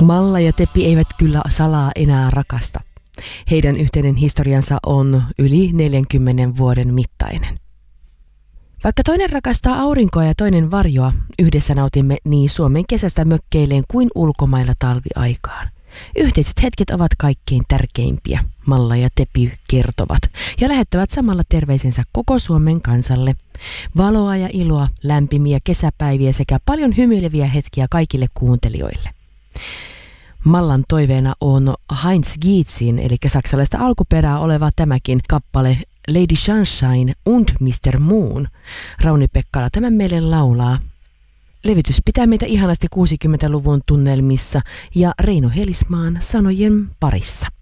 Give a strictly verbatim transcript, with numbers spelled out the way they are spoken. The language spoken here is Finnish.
Malla ja Teppi eivät kyllä salaa enää rakasta. Heidän yhteinen historiansa on yli neljänkymmenen vuoden mittainen. Vaikka toinen rakastaa aurinkoa ja toinen varjoa, yhdessä nautimme niin Suomen kesästä mökkeilleen kuin ulkomailla talviaikaan. Yhteiset hetket ovat kaikkein tärkeimpiä, Malla ja Teppi kertovat, ja lähettävät samalla terveisensä koko Suomen kansalle. Valoa ja iloa, lämpimiä kesäpäiviä sekä paljon hymyileviä hetkiä kaikille kuuntelijoille. Mallan toiveena on Heinz Gietzin, eli saksalaista alkuperää oleva tämäkin kappale Lady Sunshine und mister Moon. Rauni Pekkala tämän meille laulaa. Levytys pitää meitä ihanasti kuusikymmentäluvun tunnelmissa ja Reino Helismaan sanojen parissa.